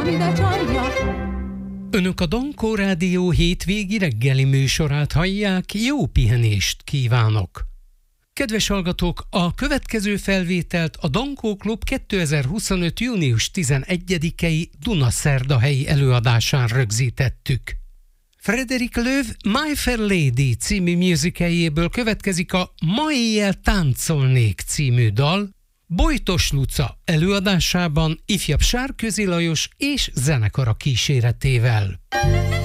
ide csalja. Önök a Dankó Rádió hétvégi reggeli műsorát hallják, jó pihenést kívánok! Kedves hallgatók, a következő felvételt a Dankó Klub 2025. június 11-i Dunaszerdahelyi előadásán rögzítettük. Frederick Loewe My Fair Lady című musicaljéből következik a Ma éjjel táncolnék című dal, Bojtos Luca előadásában ifjabb Sárközi Lajos és zenekara kíséretével.